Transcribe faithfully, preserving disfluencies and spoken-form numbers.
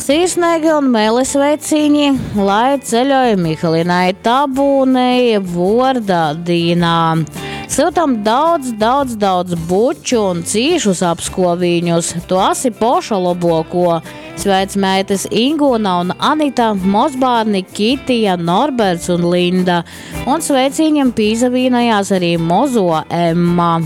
Sirsnīgi un mēlis veiciņi, lai ceļoja Mihalinai Tabūnei Vordā dīnā. Siltam daudz, daudz, daudz buču un cīšus apskovīņus. Tu esi poša loboko. Sveic meitas Ingūna un Anita, Mosbārni, Kitija, Norberts un Linda. Un sveiciņiem pīzavīnajās arī Mozo Emma.